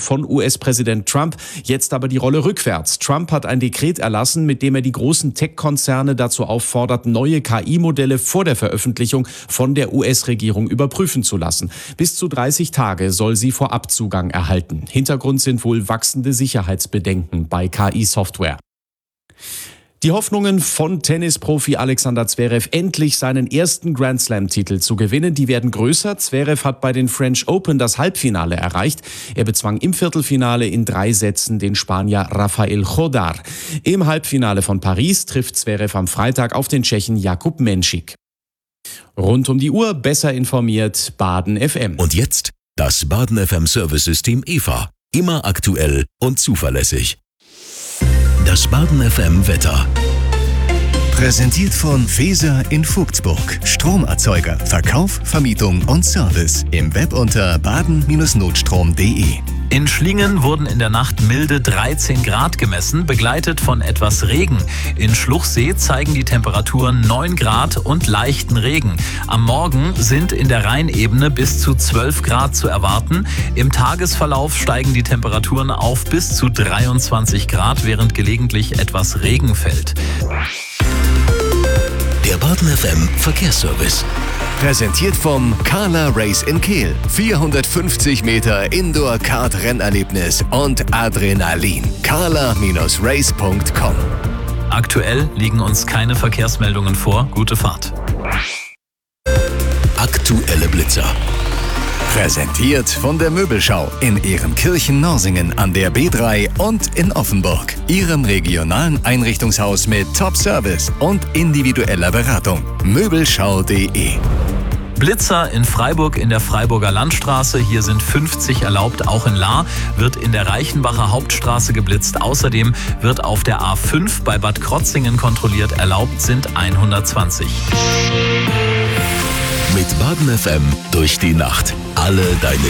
von US-Präsident Trump. Jetzt aber die Rolle rückwärts. Trump hat ein Dekret erlassen, mit dem er die großen Tech-Konzerne dazu auffordert, neue KI-Modelle vor der Veröffentlichung von der US-Regierung überprüfen zu lassen. Bis zu 30 Tage soll sie Vorabzugang erhalten. Hintergrund sind wohl wachsende Sicherheitsbedenken bei KI-Software. Die Hoffnungen von Tennisprofi Alexander Zverev, endlich seinen ersten Grand-Slam-Titel zu gewinnen, die werden größer. Zverev hat bei den French Open das Halbfinale erreicht. Er bezwang im Viertelfinale in 3 Sätzen den Spanier Rafael Chodar. Im Halbfinale von Paris trifft Zverev am Freitag auf den Tschechen Jakub Menšík. Rund um die Uhr besser informiert, Baden FM. Und jetzt das Baden FM Service-System EVA. Immer aktuell und zuverlässig. Das Baden FM Wetter. Präsentiert von Feser in Vogtsburg. Stromerzeuger, Verkauf, Vermietung und Service. Im Web unter baden-notstrom.de. In Schlingen wurden in der Nacht milde 13 Grad gemessen, begleitet von etwas Regen. In Schluchsee zeigen die Temperaturen 9 Grad und leichten Regen. Am Morgen sind in der Rheinebene bis zu 12 Grad zu erwarten. Im Tagesverlauf steigen die Temperaturen auf bis zu 23 Grad, während gelegentlich etwas Regen fällt. Der Baden FM Verkehrsservice. Präsentiert vom Carla Race in Kehl. 450 Meter Indoor-Kart-Rennerlebnis und Adrenalin. carla-race.com. Aktuell liegen uns keine Verkehrsmeldungen vor. Gute Fahrt. Aktuelle Blitzer. Präsentiert von der Möbelschau in Ehrenkirchen-Norsingen an der B3 und in Offenburg. Ihrem regionalen Einrichtungshaus mit Top-Service und individueller Beratung. Möbelschau.de. Blitzer in Freiburg in der Freiburger Landstraße. Hier sind 50 erlaubt. Auch in Lahr wird in der Reichenbacher Hauptstraße geblitzt. Außerdem wird auf der A5 bei Bad Krotzingen kontrolliert. Erlaubt sind 120. Mit Baden FM durch die Nacht. Alle deine